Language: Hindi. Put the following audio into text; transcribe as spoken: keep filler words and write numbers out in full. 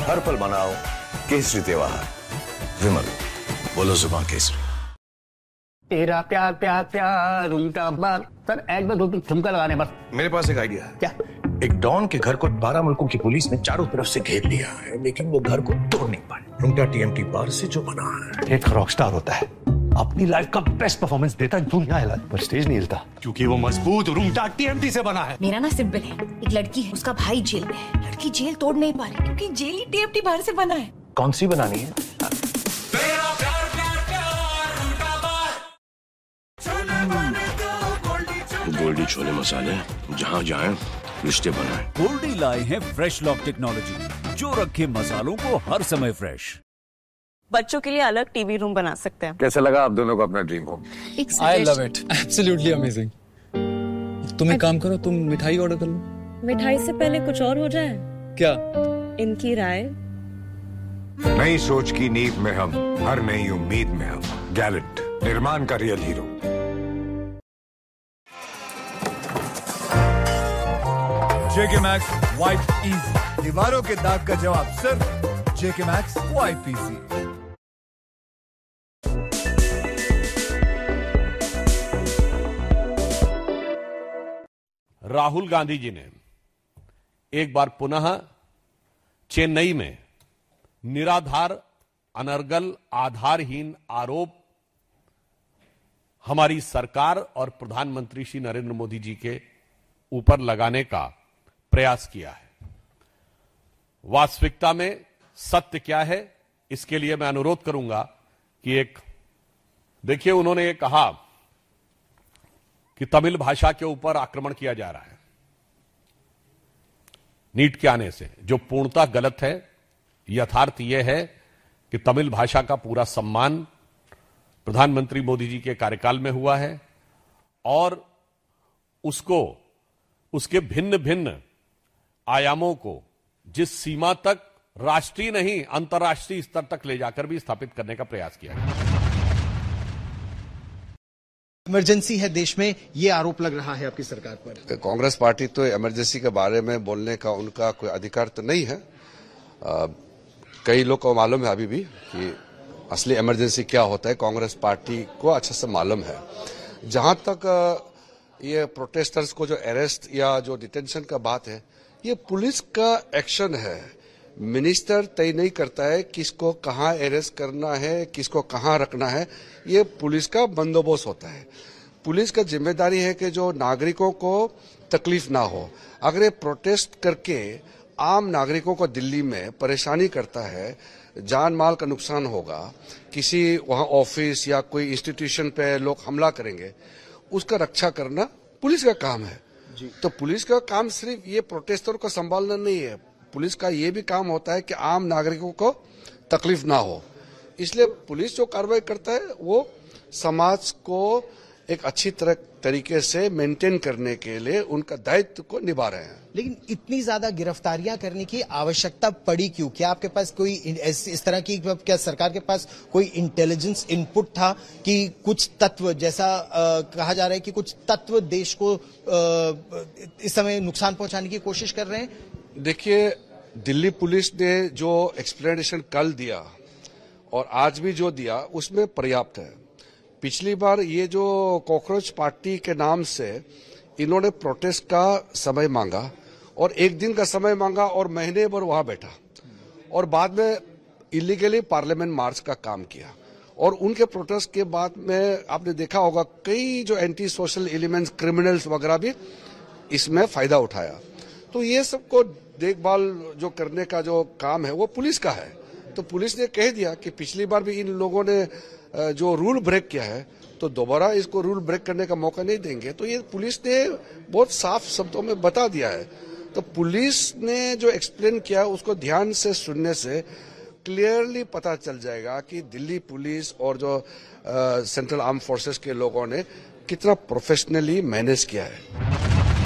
हर पल मनाओ केसरी त्योहार। विमल, बोलो जुबान केसरी। तेरा प्यार प्यार प्यार उनका बार। सर एक बार दो तीन ठुमका लगाने बस। मेरे पास एक आइडिया है। क्या? एक डॉन के घर को बारह मुल्कों की पुलिस ने चारों तरफ से घेर लिया है, लेकिन वो घर को तोड़ नहीं पाए। रुंगटा टीएमटी बार से जो बना है, एक रॉकस्टार होता है, अपनी लाइफ का बेस्ट परफॉर्मेंस देता है, दुनिया हिला पर स्टेज नहीं हिलता, क्योंकि वो मजबूत रुंगटा टीएमटी से बना है। मेरा ना सिंपल है, एक लड़की है, उसका भाई जेल में है, लड़की जेल तोड़ नहीं पा रही क्योंकि जेल ही टीएमटी बाहर से बना है। कौन सी बनानी है? गोल्डी छोले मसाले, जहाँ जाए रिश्ते बनाए। गोल्डी लाए हैं फ्रेश लॉक टेक्नोलॉजी, जो रखे मसालों को हर समय फ्रेश। बच्चों के लिए अलग टीवी रूम बना सकते हैं। कैसा लगा आप दोनों को अपना dream home? I love it, absolutely amazing. तुम एक काम करो, तुम मिठाई ऑर्डर कर लो। मिठाई से पहले कुछ और हो जाए क्या? इनकी राय। नई सोच की नींव में हम, हर नई उम्मीद में हम। गैलेंट, निर्माण का रियल हीरो। जेके मैक्स वाइप इजी, दीवारों के दाग का जवाब सिर्फ जेके max wipe easy. Rahul Gandhi ji ने एक बार पुनः चेन्नई में निराधार, अनर्गल, आधारहीन आरोप हमारी सरकार और प्रधानमंत्री श्री नरेंद्र मोदी जी के ऊपर लगाने का प्रयास किया है। वास्तविकता में सत्य क्या है, इसके लिए मैं अनुरोध करूंगा कि एक देखिए, उन्होंने ये कहा कि तमिल भाषा के ऊपर आक्रमण किया जा रहा है नीट के आने से, जो पूर्णतः गलत है। यथार्थ यह है कि तमिल भाषा का पूरा सम्मान प्रधानमंत्री मोदी जी के कार्यकाल में हुआ है और उसको, उसके भिन्न भिन्न आयामों को जिस सीमा तक राष्ट्रीय नहीं अंतर्राष्ट्रीय स्तर तक ले जाकर भी स्थापित करने का प्रयास किया गया। इमरजेंसी है देश में, ये आरोप लग रहा है आपकी सरकार पर। कांग्रेस पार्टी तो इमरजेंसी के बारे में बोलने का उनका कोई अधिकार तो नहीं है। आ, कई लोग को मालूम है अभी भी कि असली इमरजेंसी क्या होता है, कांग्रेस पार्टी को अच्छे से मालूम है। जहां तक ये प्रोटेस्टर्स को जो अरेस्ट या जो डिटेंशन का बात है, ये पुलिस का एक्शन है। मिनिस्टर तय नहीं करता है किसको कहां अरेस्ट करना है, किसको कहां रखना है, ये पुलिस का बंदोबस्त होता है। पुलिस का जिम्मेदारी है कि जो नागरिकों को तकलीफ ना हो। अगर ये प्रोटेस्ट करके आम नागरिकों को दिल्ली में परेशानी करता है, जान माल का नुकसान होगा, किसी वहां ऑफिस या कोई इंस्टीट्यूशन पे लोग हमला करेंगे, उसका रक्षा करना पुलिस का काम है। तो पुलिस का काम सिर्फ ये प्रोटेस्टर को संभालना नहीं है, पुलिस का ये भी काम होता है कि आम नागरिकों को तकलीफ ना हो। इसलिए पुलिस जो कार्रवाई करता है वो समाज को एक अच्छी तरह तरीके से मेंटेन करने के लिए उनका दायित्व को निभा रहे हैं। लेकिन इतनी ज्यादा गिरफ्तारियां करने की आवश्यकता पड़ी क्यों? क्या आपके पास कोई इस, इस तरह की, क्या सरकार के पास कोई इंटेलिजेंस इनपुट था कि कुछ तत्व, जैसा आ, कहा जा रहा है कि कुछ तत्व देश को आ, इस समय नुकसान पहुंचाने की कोशिश कर रहे हैं? देखिए, दिल्ली पुलिस ने जो एक्सप्लेनेशन कल दिया और आज भी जो दिया उसमें पर्याप्त है। पिछली बार ये जो कॉकरोच पार्टी के नाम से इन्होंने प्रोटेस्ट का समय मांगा और एक दिन का समय मांगा और महीने भर वहां बैठा और बाद में इलीगली पार्लियामेंट मार्च का काम किया। और उनके प्रोटेस्ट के बाद में आपने देखा होगा कई जो एंटी सोशल एलिमेंट्स, क्रिमिनल्स वगैरह भी इसमें फायदा उठाया। तो ये सबको देखभाल जो करने का जो काम है वो पुलिस का है। तो पुलिस ने कह दिया कि पिछली बार भी इन लोगों ने जो रूल ब्रेक किया है तो दोबारा इसको रूल ब्रेक करने का मौका नहीं देंगे। तो ये पुलिस ने बहुत साफ शब्दों में बता दिया है। तो पुलिस ने जो एक्सप्लेन किया उसको ध्यान से सुनने से क्लियरली पता चल जाएगा कि दिल्ली पुलिस और जो सेंट्रल आर्म फोर्सेस के लोगों ने कितना प्रोफेशनली मैनेज किया है।